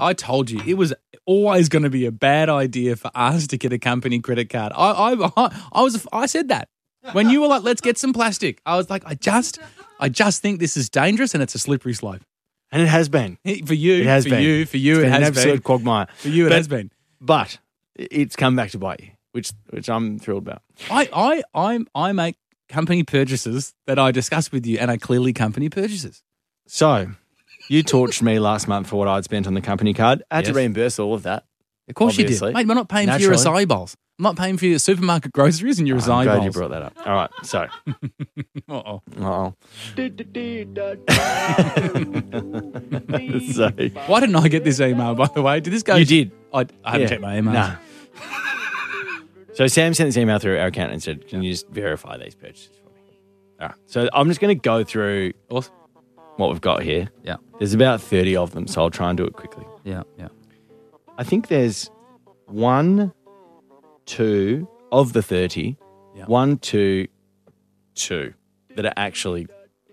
I told you it was always going to be a bad idea for us to get a company credit card. I said that when you were like, let's get some plastic. I was like, I just think this is dangerous and it's a slippery slope. And it has been. For you, it has for been. you, for you, it's it been has an absolute been. quagmire. For you, it has been. But it's come back to bite you, which I'm thrilled about. I make company purchases that I discuss with you and are clearly company purchases. So, you torched me last month for what I'd spent on the company card. I had to reimburse all of that. Of course obviously. you did. Mate, we're not paying for your acai bowls. I'm not paying for your supermarket groceries and your acai I'm glad bowls. you brought that up. All right, so. So. Why didn't I get this email, by the way? Did this go? You did. I haven't checked my emails. No. So Sam sent this email through our account and said, can you just verify these purchases for me? All right. So I'm just going to go through what we've got here. Yeah. There's about 30 of them, so I'll try and do it quickly. Yeah. I think there's 1, 2 of the 30, 1, 2, 2 that are actually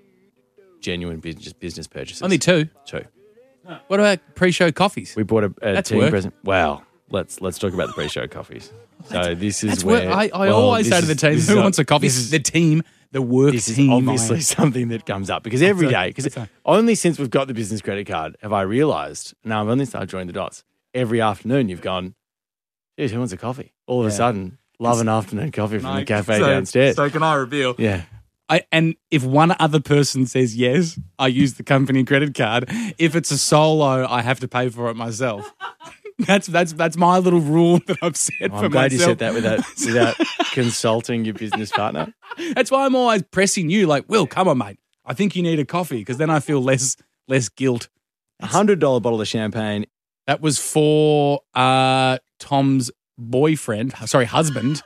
genuine business purchases. Only 2? 2. What about pre-show coffees? We bought a team work. present. Wow. Let's talk about the pre-show coffees. So this is That's where I always say to the team, who wants a coffee? The team, the work This team. is obviously something that comes up because every day, because only since we've got the business credit card have I realised, now I've only started joining the dots, every afternoon you've gone, geez, who wants a coffee? All of a sudden, love an afternoon coffee from the cafe downstairs. So can I reveal? Yeah. And if one other person says yes, I use the company credit card. If it's a solo, I have to pay for it myself. That's my little rule that I've set for myself. I'm glad you said that without consulting your business partner. That's why I'm always pressing you like, Will, come on, mate. I think you need a coffee because then I feel less guilt. $100 bottle of champagne. That was for Tom's husband.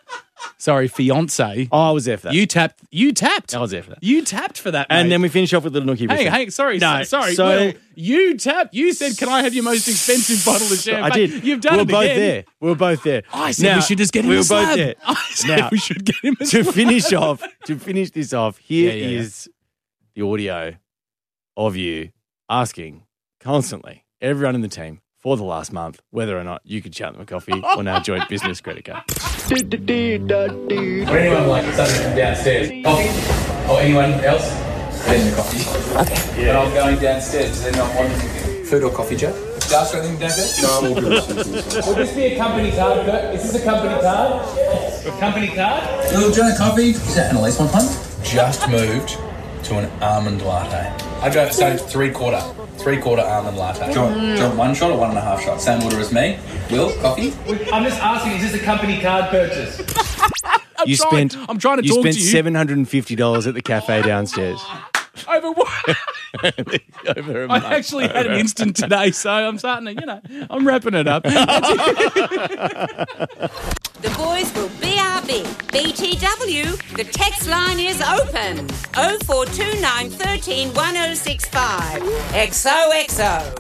Fiance. Oh, I was there for that. You tapped. I was there for that. You tapped for that, And mate. then we finish off with Little Nookie. Hey, sorry. No, sorry. so- Will, you tapped. You said, can I have your most expensive bottle of champagne? I did. You've done it again. We were both there. I said we should just get him a slab. We were both there. I said we should get him a To slab. finish this off, here is Yeah. the audio of you asking constantly everyone in the team for the last month whether or not you could shout them a coffee on our joint business credit card. Would anyone like something from downstairs? Coffee? Or anyone else? Then the coffee. Okay. Yeah. But I'm going downstairs. Does anyone want food or coffee, Joe? Josh, anything downstairs? No, I'm all good. Will this be a company card, Kurt? Is this a company card? A company card? Little Joe coffee. Is that Annalise one time? Just moved to an almond latte. I drove, so three-quarter almond latte. Do you want one shot or 1.5 shots? Same order as me. Will, coffee? I'm just asking, is this a company card purchase? I'm trying to talk to you. You spent $750 at the cafe downstairs. Over what? Over a month. I actually had an instant today, so I'm starting to, I'm wrapping it up. The boys will BRB. BTW, the text line is open. 0429 13 1065. XOXO.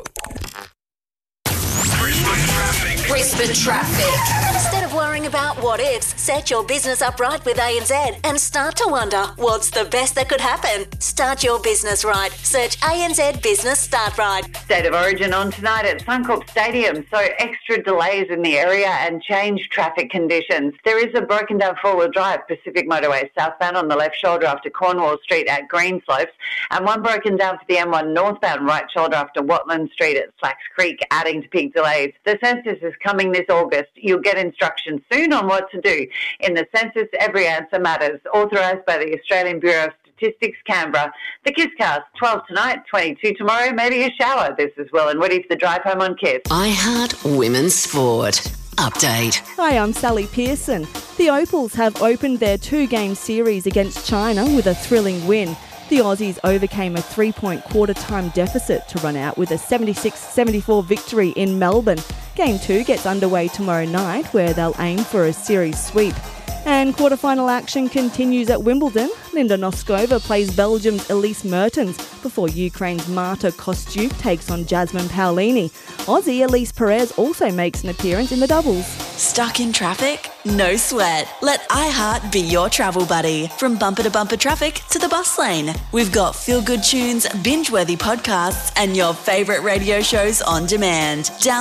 Brisbane Traffic. Instead of worrying about what ifs, set your business up right with ANZ and start to wonder what's the best that could happen. Start your business right. Search ANZ Business Start Right. State of Origin on tonight at Suncorp Stadium, so extra delays in the area and changed traffic conditions. There is a broken down four-wheel drive Pacific Motorway southbound on the left shoulder after Cornwall Street at Greenslopes, and one broken down for the M1 northbound right shoulder after Watland Street at Slacks Creek, adding to peak delays. The census is coming this August. You'll get instructions soon on what to do. In the census, every answer matters. Authorised by the Australian Bureau of Statistics, Canberra. The KISScast, 12 tonight, 22 tomorrow, maybe a shower. This is Will and Woody for the drive home on KISS. iHeart Women's Sport. Update. Hi, I'm Sally Pearson. The Opals have opened their 2-game series against China with a thrilling win. The Aussies overcame a 3-point quarter-time deficit to run out with a 76-74 victory in Melbourne. Game 2 gets underway tomorrow night, where they'll aim for a series sweep. And quarter-final action continues at Wimbledon. Linda Noskova plays Belgium's Elise Mertens before Ukraine's Marta Kostyuk takes on Jasmine Paolini. Aussie Elise Perez also makes an appearance in the doubles. Stuck in traffic? No sweat. Let iHeart be your travel buddy. From bumper to bumper traffic to the bus lane. We've got feel-good tunes, binge-worthy podcasts, and your favourite radio shows on demand.